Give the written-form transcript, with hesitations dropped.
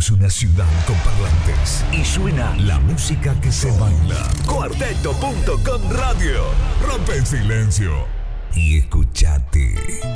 Somos una ciudad con parlantes y suena la música que se baila. Cuarteto.com Radio. Rompe el silencio y escuchate.